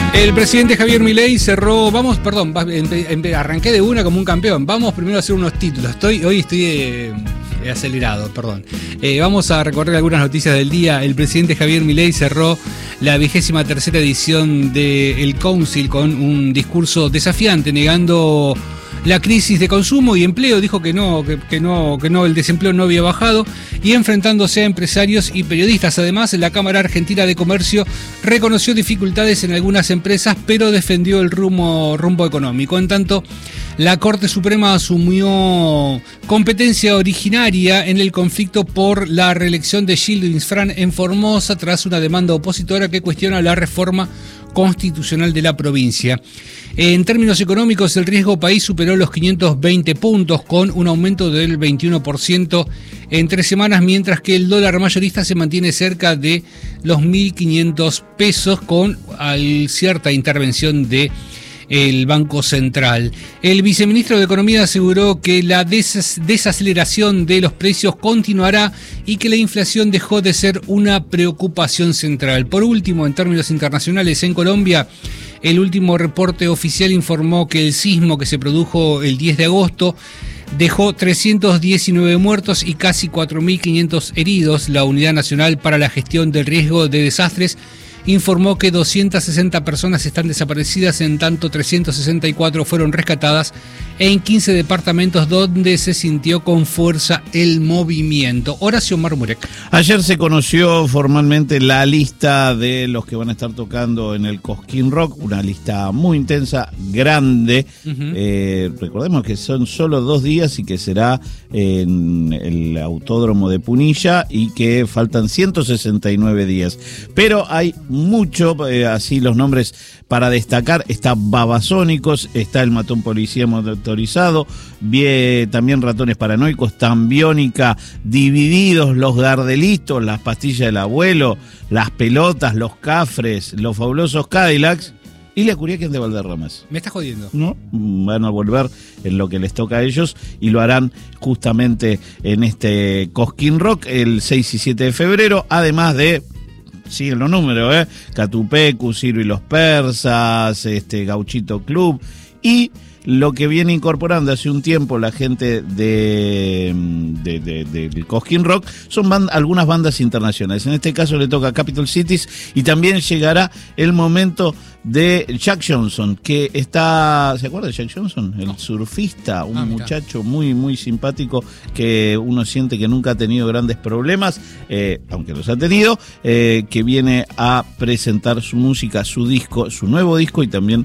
El presidente Javier Milei cerró, arranqué de una como un campeón. Vamos primero a hacer unos títulos. Hoy estoy acelerado, perdón. Vamos a recorrer algunas noticias del día. El presidente Javier Milei cerró la 23ª edición del Council con un discurso desafiante, negando la crisis de consumo y empleo. Dijo que no, el desempleo no había bajado, y enfrentándose a empresarios y periodistas. Además, la Cámara Argentina de Comercio reconoció dificultades en algunas empresas, pero defendió el rumbo económico. En tanto, la Corte Suprema asumió competencia originaria en el conflicto por la reelección de Gildo Insfrán en Formosa tras una demanda opositora que cuestiona la reforma constitucional de la provincia. En términos económicos, el riesgo país superó los 520 puntos con un aumento del 21% en 3 semanas, mientras que el dólar mayorista se mantiene cerca de los 1.500 pesos con cierta intervención de el Banco Central. El viceministro de Economía aseguró que la desaceleración de los precios continuará y que la inflación dejó de ser una preocupación central. Por último, en términos internacionales, en Colombia, el último reporte oficial informó que el sismo que se produjo el 10 de agosto dejó 319 muertos y casi 4.500 heridos. La Unidad Nacional para la Gestión del Riesgo de Desastres informó que 260 personas están desaparecidas, en tanto 364 fueron rescatadas en 15 departamentos donde se sintió con fuerza el movimiento. Horacio Marmurek. Ayer se conoció formalmente la lista de los que van a estar tocando en el Cosquín Rock, una lista muy intensa, grande. Recordemos que son solo 2 días y que será en el Autódromo de Punilla y que faltan 169 días. Pero hay mucho, así los nombres para destacar. Está Babasónicos, está el Matón Policía Motorizado, también Ratones Paranoicos, Tambiónica, Divididos, Los Gardelitos, Las Pastillas del Abuelo, Las Pelotas, Los Cafres, Los Fabulosos Cadillacs y La Curiaquien de Valderramas. ¿Me estás jodiendo? No, van a volver en lo que les toca a ellos y lo harán justamente en este Cosquín Rock el 6 y 7 de febrero, además de... siguen los números, Catupecu, Ciro y los Persas, Gauchito Club, y lo que viene incorporando hace un tiempo la gente del Cosquín Rock son algunas bandas internacionales. En este caso le toca a Capital Cities, y también llegará el momento de Jack Johnson, que está... ¿Se acuerda de Jack Johnson? El surfista, un muchacho muy, muy simpático que uno siente que nunca ha tenido grandes problemas, aunque los ha tenido, que viene a presentar su música, su disco, su nuevo disco y también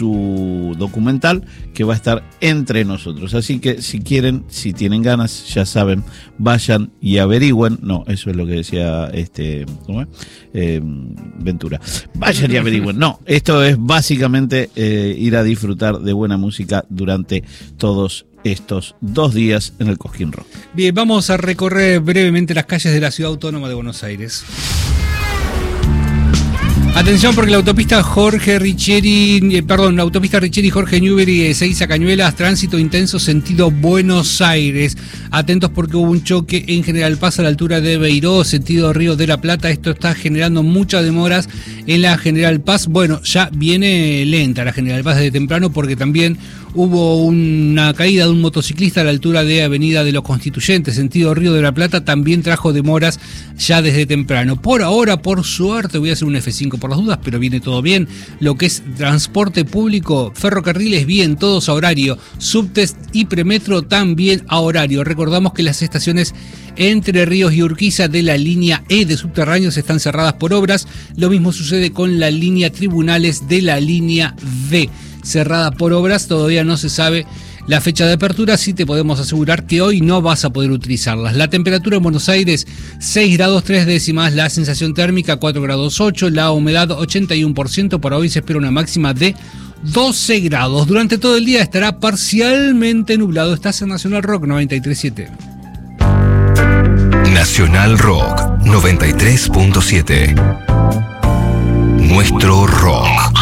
su documental, que va a estar entre nosotros. Así que si quieren, si tienen ganas, ya saben, vayan y averigüen. No, eso es lo que decía ¿cómo es? Ventura. Vayan y averigüen. No, esto es básicamente ir a disfrutar de buena música durante todos estos 2 días en el Cosquín Rock. Bien, vamos a recorrer brevemente las calles de la Ciudad Autónoma de Buenos Aires. Atención, porque la autopista Richeri-Jorge Newbery, Ezeiza Cañuelas, tránsito intenso sentido Buenos Aires. Atentos porque hubo un choque en General Paz a la altura de Beiró, sentido Río de la Plata. Esto está generando muchas demoras en la General Paz. Bueno, ya viene lenta la General Paz desde temprano, porque también hubo una caída de un motociclista a la altura de Avenida de los Constituyentes, sentido Río de la Plata, también trajo demoras ya desde temprano. Por ahora, por suerte, voy a hacer un F5 por las dudas, pero viene todo bien. Lo que es transporte público, ferrocarriles bien, todos a horario, subtes y premetro también a horario. Recordamos que las estaciones Entre Ríos y Urquiza de la línea E de subterráneos están cerradas por obras. Lo mismo sucede con la línea Tribunales de la línea D, cerrada por obras. Todavía no se sabe la fecha de apertura, sí te podemos asegurar que hoy no vas a poder utilizarlas. La temperatura en Buenos Aires, 6 grados 3 décimas, la sensación térmica 4 grados 8, la humedad 81%, para hoy se espera una máxima de 12 grados. Durante todo el día estará parcialmente nublado. Estás en Nacional Rock 93.7. Nacional Rock 93.7. Nuestro rock.